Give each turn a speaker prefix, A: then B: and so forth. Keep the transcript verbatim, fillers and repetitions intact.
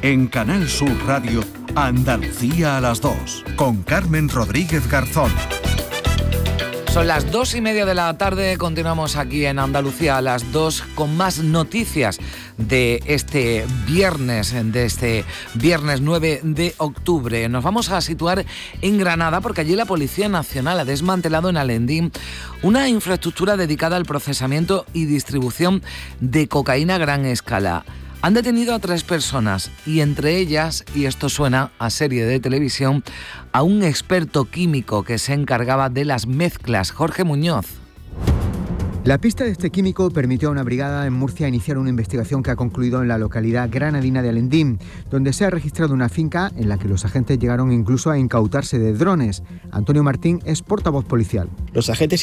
A: En Canal Sur Radio, Andalucía a las dos, con Carmen Rodríguez Garzón.
B: Son las dos y media de la tarde, continuamos aquí en Andalucía a las dos con más noticias de este viernes, de este viernes nueve de octubre. Nos vamos a situar en Granada porque allí la Policía Nacional ha desmantelado en Alendín una infraestructura dedicada al procesamiento y distribución de cocaína a gran escala. Han detenido a tres personas y entre ellas, y esto suena a serie de televisión, a un experto químico que se encargaba de las mezclas, Jorge Muñoz.
C: La pista de este químico permitió a una brigada en Murcia iniciar una investigación que ha concluido en la localidad granadina de Alendín, donde se ha registrado una finca en la que los agentes llegaron incluso a incautarse de drones. Antonio Martín es portavoz policial.
D: Los agentes